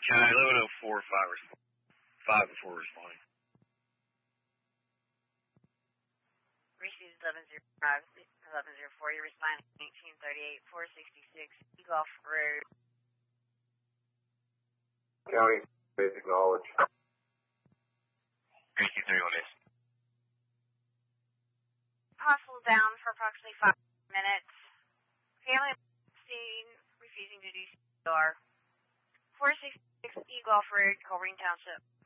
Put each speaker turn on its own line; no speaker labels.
County 1104, 5 before responding.
Received 1105, 1104. You're responding 1838, 466 Eagle Road.
County, basic knowledge.
1831 is.
Hostile down for approximately 5 minutes. Family seen refusing to do CPR. 466 Eagle Road, Colburn Township.